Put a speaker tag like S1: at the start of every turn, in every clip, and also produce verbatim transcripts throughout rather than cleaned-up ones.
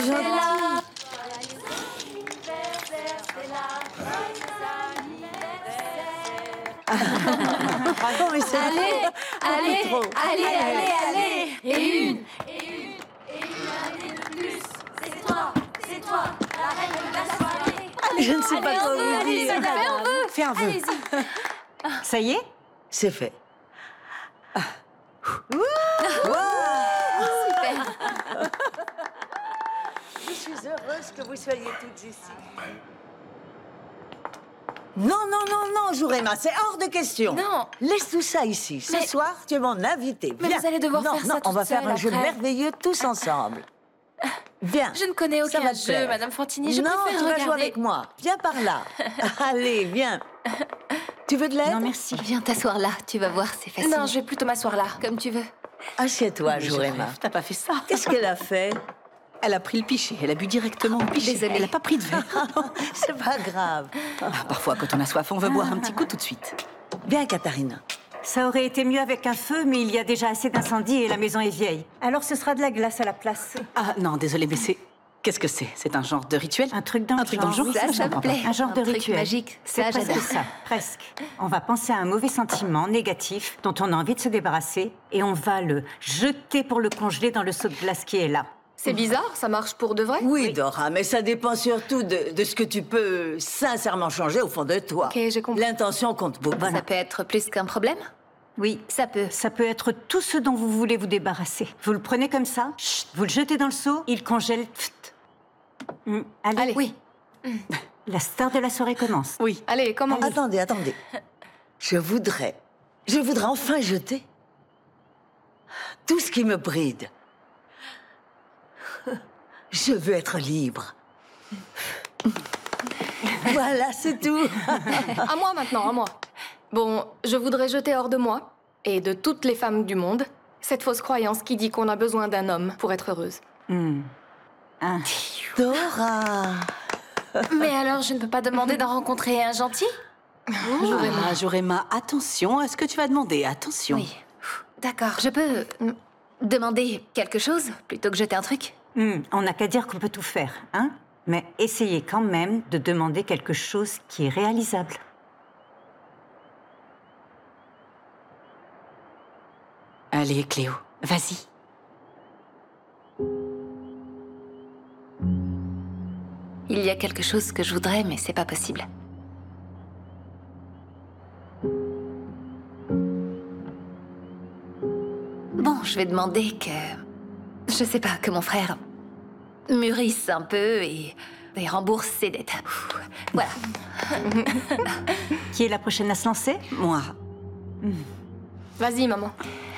S1: gentil. Bravo, mais c'est
S2: Allez, allez,
S1: trop.
S2: allez, allez, allez. Et une.
S3: Et une, et une année de plus. C'est toi, c'est toi, la reine de la soirée.
S1: Je ne sais pas quoi vous
S2: allez,
S1: dire.
S2: madame, fais un vœu.
S1: Fais un vœu.
S2: Allez-y.
S4: Ça y est?
S1: C'est fait.
S2: Super.
S1: Je suis heureuse que vous soyez toutes ici. Non, non, non, non, Jurema, c'est hors de question.
S2: Non.
S1: Laisse tout ça ici. Ce
S2: Mais-
S1: soir, tu es mon invité.
S2: Mais
S1: Viens.
S2: vous allez devoir
S1: non,
S2: faire
S1: non,
S2: ça
S1: on va
S2: toute
S1: faire
S2: seule
S1: un jeu
S2: après.
S1: merveilleux tous ensemble. Viens.
S2: Je ne connais
S1: Ça
S2: aucun
S1: va te
S2: jeu,
S1: plaire.
S2: Madame Fantini. Je
S1: non,
S2: préfère
S1: tu vas
S2: regarder.
S1: jouer avec moi. Viens par là. Allez, viens. Tu veux de l'aide?
S4: Non, merci.
S2: Viens t'asseoir là, tu vas voir, c'est facile. Non, je vais plutôt m'asseoir là, comme tu veux.
S1: Assieds-toi, Jurema.
S5: T'as pas fait ça.
S1: Qu'est-ce qu'elle a fait?
S5: Elle a pris le pichet, elle a bu directement au pichet.
S2: Désolée.
S5: Elle a pas pris de verre.
S1: C'est pas grave.
S5: Ah, parfois, quand on a soif, on veut boire un petit coup tout de suite.
S1: Viens, Katharina.
S4: Ça aurait été mieux avec un feu, mais il y a déjà assez d'incendies et la maison est vieille. Alors ce sera de la glace à la place.
S5: Ah non, désolé, mais c'est... Qu'est-ce que c'est? C'est un genre de rituel?
S4: Un truc dans le
S5: Un truc dans le
S4: genre.
S5: genre.
S2: Ça,
S5: je
S2: ça me
S5: comprends pas.
S2: plaît.
S4: Un genre de
S2: truc
S4: rituel.
S2: magique.
S4: C'est
S2: Ça,
S4: presque
S2: j'adore.
S4: ça, presque. On va penser à un mauvais sentiment négatif dont on a envie de se débarrasser et on va le jeter pour le congeler dans le seau de glace qui est là.
S2: C'est bizarre, ça marche pour de vrai?
S1: Oui, Dora, mais ça dépend surtout de, de ce que tu peux sincèrement changer au fond de toi.
S2: Ok, j'ai compris.
S1: L'intention compte beaucoup.
S2: Ça peut être plus qu'un problème?
S4: Oui,
S2: Ça peut.
S4: ça peut être tout ce dont vous voulez vous débarrasser. Vous le prenez comme ça, chut, vous le jetez dans le seau, il congèle. Pfft. Hum, Allez,
S2: Allez.
S4: oui. La star de la soirée commence.
S5: Oui.
S2: Allez, comment?
S1: Attendez, attendez. Je voudrais, je voudrais enfin jeter tout ce qui me bride. Je veux être libre. Voilà, c'est tout.
S2: À moi maintenant, à moi. Bon, je voudrais jeter hors de moi, et de toutes les femmes du monde, cette fausse croyance qui dit qu'on a besoin d'un homme pour être heureuse.
S4: Hum. Ah.
S1: Dora.
S2: Mais alors, je ne peux pas demander d'en rencontrer un gentil?
S5: Ah, Jurema, attention à ce que tu vas demander, attention.
S2: Oui. D'accord, je peux mm, demander quelque chose plutôt que jeter un truc?
S4: Hum, on n'a qu'à dire qu'on peut tout faire, hein? Mais essayez quand même de demander quelque chose qui est réalisable.
S5: Allez, Cléo, vas-y.
S2: Il y a quelque chose que je voudrais, mais c'est pas possible. Bon, je vais demander que... Je sais pas, que mon frère mûrisse un peu et, et rembourse ses dettes. Voilà.
S4: Qui est la prochaine à se lancer?
S5: Moi.
S2: Vas-y, maman.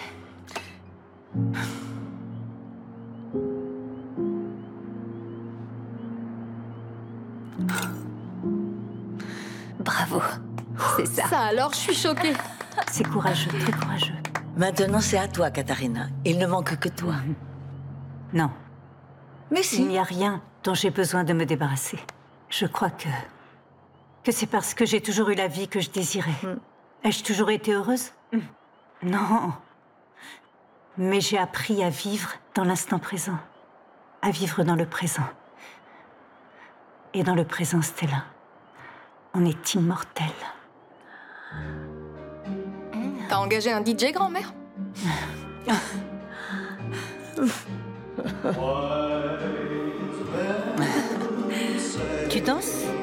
S2: Bravo. C'est ça. Ça alors, je suis choquée.
S4: C'est courageux, très courageux.
S1: Maintenant, c'est à toi, Katharina. Il ne manque que toi.
S4: Non,
S1: Mais
S4: il
S1: si.
S4: n'y a rien dont j'ai besoin de me débarrasser. Je crois que... que c'est parce que j'ai toujours eu la vie que je désirais. Ai-je toujours été heureuse? Non. Mais j'ai appris à vivre dans l'instant présent. À vivre dans le présent. Et dans le présent, Stella, on est immortels.
S2: T'as engagé un D J, grand-mère?
S4: Tu danses?